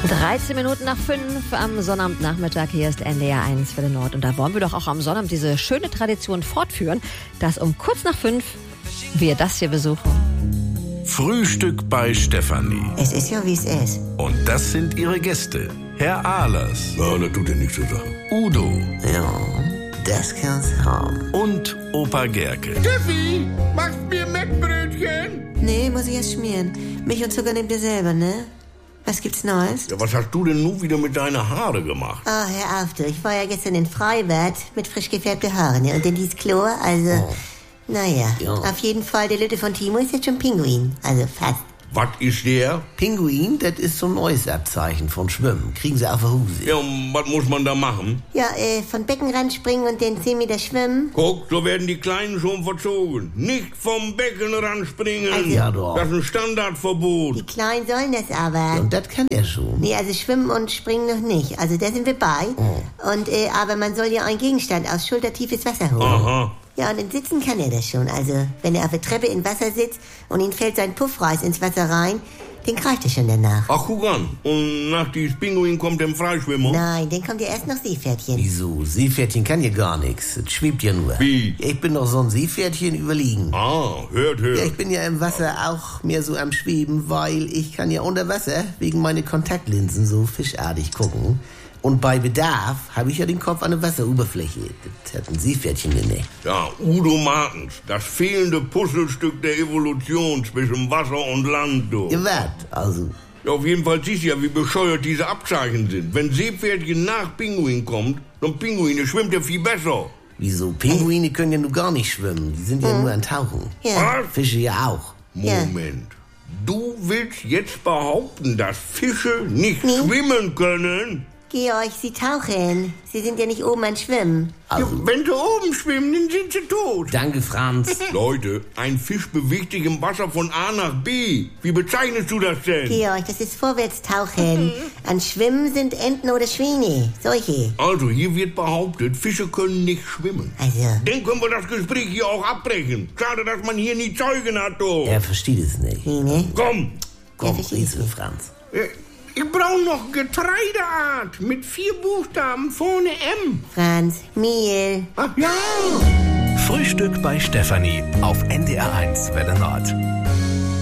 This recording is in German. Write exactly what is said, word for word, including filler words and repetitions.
dreizehn Minuten nach fünf am Sonnabendnachmittag. Hier ist N D R eins für den Nord. Und da wollen wir doch auch am Sonnabend diese schöne Tradition fortführen, dass um kurz nach fünf wir das hier besuchen. Frühstück bei Stefanie. Es ist ja, wie es ist. Und das sind ihre Gäste. Herr Ahlers. Ja, das tut ja nichts zur Sache. Udo. Ja, das kann's haben. Und Opa Gerke. Steffi, machst mir Mettbrötchen? Nee, muss ich erst schmieren. Milch und Zucker nehmt ihr selber, ne? Was gibt's Neues? Ja, was hast du denn nun wieder mit deinen Haare gemacht? Oh, hör auf, du. Ich war ja gestern in Freibad mit frisch gefärbten Haaren, ne? Und in dieses Chlor, also... Oh. Naja, Ja. auf jeden Fall, der Lütte von Timo ist jetzt schon Pinguin. Also fast. Was ist der? Pinguin, das ist so ein neues Abzeichen von Schwimmen. Kriegen sie auf der Hose. Ja, und was muss man da machen? Ja, äh, von Beckenrand springen und den zehn Meter schwimmen. Guck, so werden die Kleinen schon verzogen. Nicht vom Beckenrand springen. Also- Ja, doch. Das ist ein Standardverbot. Die Kleinen sollen das aber. Und das kann er schon. Nee, also schwimmen und springen noch nicht. Also da sind wir bei. Oh. Und, äh, aber man soll ja einen Gegenstand aus schultertiefes Wasser holen. Aha. Ja, und in Sitzen kann er das schon. Also, wenn er auf der Treppe im Wasser sitzt und ihm fällt sein Puffreis ins Wasser rein, den greift er schon danach. Ach, guck an. Und nach diesem Pinguin kommt der Freischwimmer? Nein, den kommt ja erst noch Seepferdchen. Wieso? Seepferdchen kann ja gar nichts. Es schwebt ja nur. Wie? Ich bin doch so ein Seepferdchen überliegen. Ah, hört, Ja, hört. ich bin ja im Wasser auch mehr so am Schweben, weil ich kann ja unter Wasser wegen meiner Kontaktlinsen so fischartig gucken. Und bei Bedarf habe ich ja den Kopf an der Wasseroberfläche. Das hat ein Seepferdchen nicht. Ja, Udo Martens. Das fehlende Puzzlestück der Evolution zwischen Wasser und Land, du. Ihr wart, also. Ja, auf jeden Fall siehst du ja, wie bescheuert diese Abzeichen sind. Wenn Seepferdchen nach Pinguin kommt, dann Pinguine schwimmt ja viel besser. Wieso? Pinguine können ja nur gar nicht schwimmen. Die sind ja nur an Tauchen. Ja. Was? Fische ja auch. Ja. Moment. Du willst jetzt behaupten, dass Fische nicht Nee. schwimmen können? Georg, Sie tauchen. Sie sind ja nicht oben an Schwimmen. Ja, wenn sie oben schwimmen, dann sind sie tot. Danke, Franz. Leute, ein Fisch bewegt sich im Wasser von A nach B. Wie bezeichnest du das denn? Georg, das ist Vorwärtstauchen. An Schwimmen sind Enten oder Schwäne. Solche. Also, hier wird behauptet, Fische können nicht schwimmen. Also, Dann können wir das Gespräch hier auch abbrechen. Schade, dass man hier nie Zeugen hat, du. Er versteht es nicht. nee, ne? Komm, Komm, verstehe lies ich für Franz. äh, ich brauche noch Getreideart mit vier Buchstaben vorne M. Franz, Mehl. Ach ja. Frühstück bei Stefanie auf N D R eins Welle Nord.